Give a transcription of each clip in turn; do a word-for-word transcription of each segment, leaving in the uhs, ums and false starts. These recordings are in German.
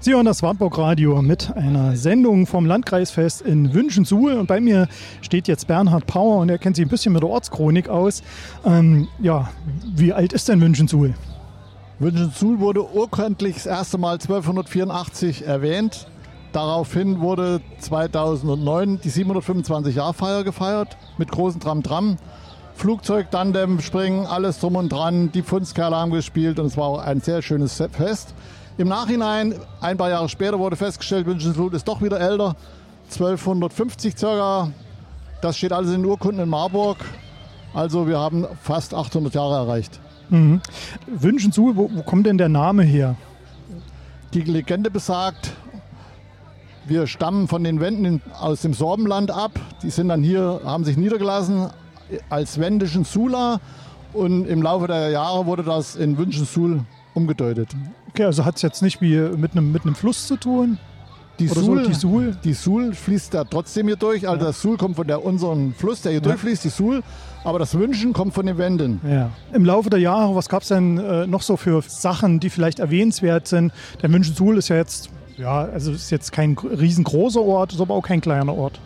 Sie hören das Wartburg-Radio mit einer Sendung vom Landkreisfest in Wünschensuhl. Und bei mir steht jetzt Bernhard Pauer und er kennt sich ein bisschen mit der Ortschronik aus. Ähm, ja, wie alt ist denn Wünschensuhl? Wünschensuhl wurde urkundlich das erste Mal zwölfhundertvierundachtzig erwähnt. Daraufhin wurde zweitausendneun die siebenhundertfünfundzwanzig-Jahr-Feier gefeiert mit großen Tram-Tram. Flugzeug, Tandem, Springen, alles drum und dran. Die Pfundskerle haben gespielt und es war auch ein sehr schönes Fest. Im Nachhinein, ein paar Jahre später, wurde festgestellt, Wünschensuhl ist doch wieder älter, zwölfhundertfünfzig circa. Das steht alles in den Urkunden in Marburg. Also wir haben fast achthundert Jahre erreicht. Mhm. Wünschensuhl, wo, wo kommt denn der Name her? Die Legende besagt, wir stammen von den Wenden in, aus dem Sorbenland ab. Die sind dann hier, haben sich niedergelassen als wendischen Suhler und im Laufe der Jahre wurde das in Wünschensuhl umgedeutet. Okay, also hat es jetzt nicht wie mit einem, mit einem Fluss zu tun? Die Oder Suhl, so, die Suhl? Die Suhl fließt da trotzdem hier durch. Also ja. Das Suhl kommt von der, unserem Fluss, der hier ja. durchfließt, die Suhl. Aber das Wünschen kommt von den Wenden. Ja. Im Laufe der Jahre, was gab es denn äh, noch so für Sachen, die vielleicht erwähnenswert sind? Der Wünschensuhl ist ja jetzt, ja, also ist jetzt kein riesengroßer Ort, ist aber auch kein kleiner Ort.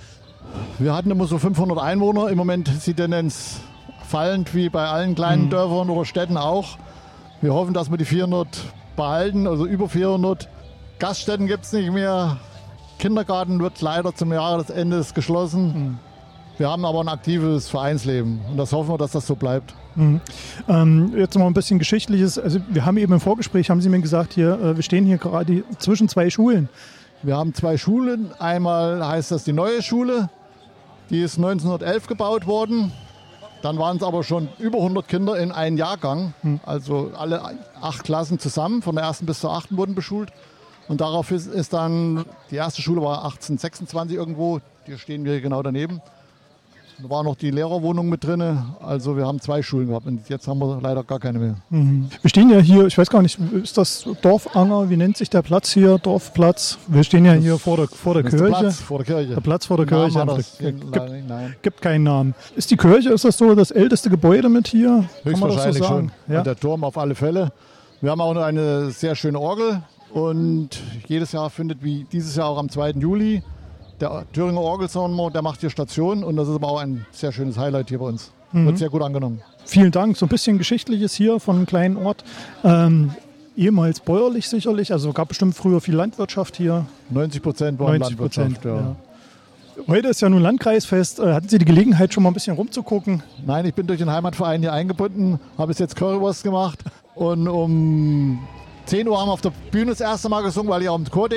Wir hatten immer so fünfhundert Einwohner. Im Moment ist die Tendenz fallend, wie bei allen kleinen mhm. Dörfern oder Städten auch. Wir hoffen, dass wir die vierhundert behalten, also über vierhundert. Gaststätten gibt es nicht mehr. Kindergarten wird leider zum Jahresende geschlossen. Mhm. Wir haben aber ein aktives Vereinsleben und das hoffen wir, dass das so bleibt. Mhm. Ähm, jetzt noch mal ein bisschen Geschichtliches. Also wir haben eben im Vorgespräch, haben Sie mir gesagt, hier, äh, wir stehen hier gerade zwischen zwei Schulen. Wir haben zwei Schulen. Einmal heißt das die Neue Schule. Die ist neunzehnhundertelf gebaut worden. Dann waren es aber schon über hundert Kinder in einem Jahrgang. Hm. Also alle acht Klassen zusammen, von der ersten bis zur achten wurden beschult. Und darauf ist, ist dann, die erste Schule war achtzehnhundertsechsundzwanzig irgendwo. Hier stehen wir genau daneben. Da war noch die Lehrerwohnung mit drin. Also wir haben zwei Schulen gehabt und jetzt haben wir leider gar keine mehr. Mhm. Wir stehen ja hier, ich weiß gar nicht, ist das Dorfanger, wie nennt sich der Platz hier, Dorfplatz? Wir stehen ja hier vor der, vor der Kirche. Der Platz vor der Kirche. Der Platz vor der Namen Kirche. Das, gibt, nein. gibt keinen Namen. Ist die Kirche, ist das so das älteste Gebäude mit hier? Höchstwahrscheinlich so schon. Ja? Und der Turm auf alle Fälle. Wir haben auch noch eine sehr schöne Orgel und jedes Jahr findet, wie dieses Jahr auch am zweiten Juli, der Thüringer Orgelsammler, der macht hier Station und das ist aber auch ein sehr schönes Highlight hier bei uns. Mhm. Wird sehr gut angenommen. Vielen Dank. So ein bisschen Geschichtliches hier von einem kleinen Ort. Ähm, ehemals bäuerlich sicherlich, also gab bestimmt früher viel Landwirtschaft hier. neunzig Prozent war Landwirtschaft, ja. ja. Heute ist ja nun Landkreisfest. Äh, hatten Sie die Gelegenheit, schon mal ein bisschen rumzugucken? Nein, ich bin durch den Heimatverein hier eingebunden, habe bis jetzt Currywurst gemacht und um zehn Uhr haben wir auf der Bühne das erste Mal gesungen, weil ich auch im Chor